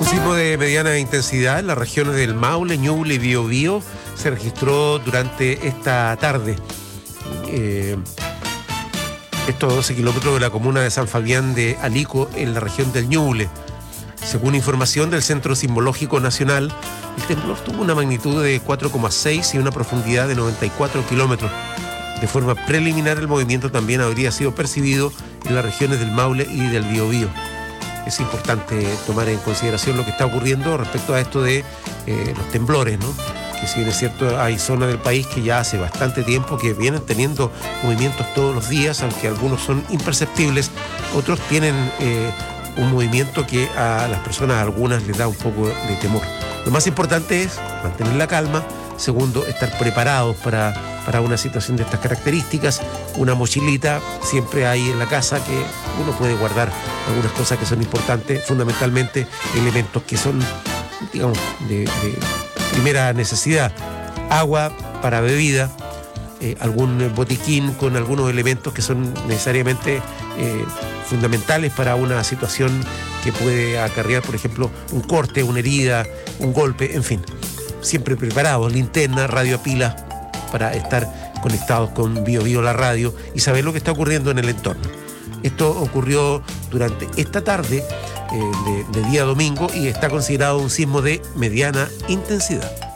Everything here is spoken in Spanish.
sismo de mediana intensidad en las regiones del Maule, Ñuble y Biobío se registró durante esta tarde. Esto a 12 kilómetros de la comuna de San Fabián de Alico, en la región del Ñuble. Según información del Centro Sismológico Nacional, el temblor tuvo una magnitud de 4,6 y una profundidad de 94 kilómetros. De forma preliminar, el movimiento también habría sido percibido en las regiones del Maule y del Biobío. Es importante tomar en consideración lo que está ocurriendo respecto a esto de los temblores, ¿no? Que si bien es cierto, hay zonas del país que ya hace bastante tiempo que vienen teniendo movimientos todos los días, aunque algunos son imperceptibles, otros tienen un movimiento que a las personas, a algunas, les da un poco de temor. Lo más importante es mantener la calma. Segundo, estar preparados para una situación de estas características. Una mochilita siempre hay en la casa, que uno puede guardar algunas cosas que son importantes, fundamentalmente elementos que son, digamos, de primera necesidad. Agua para bebida, algún botiquín con algunos elementos que son necesariamente fundamentales para una situación que puede acarrear, por ejemplo, un corte, una herida, un golpe, en fin. Siempre preparados, linterna, radio a pila, para estar conectados con Biobío la radio y saber lo que está ocurriendo en el entorno. Esto ocurrió durante esta tarde de día domingo y está considerado un sismo de mediana intensidad.